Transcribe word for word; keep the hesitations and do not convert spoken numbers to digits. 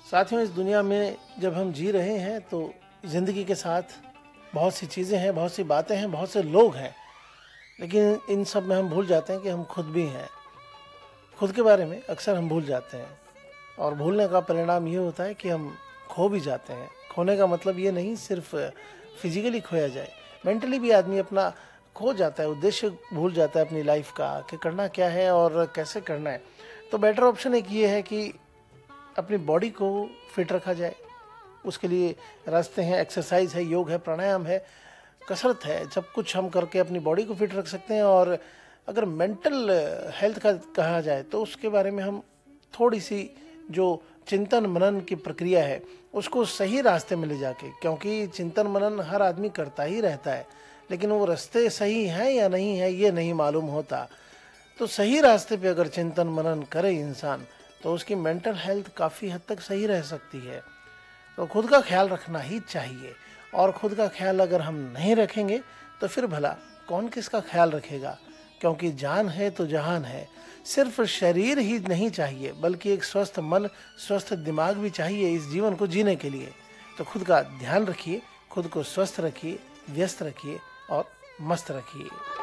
साथियों, इस दुनिया में जब हम जी रहे हैं तो ज़िंदगी के साथ बहुत सी चीज़ें हैं, बहुत सी बातें हैं, बहुत से लोग हैं, लेकिन इन सब में हम भूल जाते हैं कि हम खुद भी हैं। खुद के बारे में अक्सर हम भूल जाते हैं और भूलने का परिणाम ये होता है कि हम खो भी जाते हैं। खोने का मतलब ये नहीं सिर्फ फिजिकली खोया जाए, मेंटली भी आदमी अपना खो जाता है, उद्देश्य भूल जाता है अपनी लाइफ का कि करना क्या है और कैसे करना है। तो बेटर ऑप्शन एक ये है कि अपनी बॉडी को फिट रखा जाए। उसके लिए रास्ते हैं, एक्सरसाइज है, योग है, प्राणायाम है, कसरत है। सब कुछ हम करके अपनी बॉडी को फिट रख सकते हैं। और अगर मेंटल हेल्थ का कहा जाए तो उसके बारे में हम थोड़ी सी जो चिंतन मनन की प्रक्रिया है उसको सही रास्ते में ले जाके, क्योंकि चिंतन मनन हर आदमी करता ही रहता है, लेकिन वो रास्ते सही हैं या नहीं है ये नहीं मालूम होता। तो सही रास्ते पे अगर चिंतन मनन करे इंसान तो उसकी मेंटल हेल्थ काफ़ी हद तक सही रह सकती है। तो खुद का ख्याल रखना ही चाहिए, और खुद का ख्याल अगर हम नहीं रखेंगे तो फिर भला कौन किसका ख्याल रखेगा। क्योंकि जान है तो जहान है। सिर्फ शरीर ही नहीं चाहिए बल्कि एक स्वस्थ मन, स्वस्थ दिमाग भी चाहिए इस जीवन को जीने के लिए। तो खुद का ध्यान रखिए, खुद को स्वस्थ रखिए, व्यस्त रखिए और मस्त रखिए।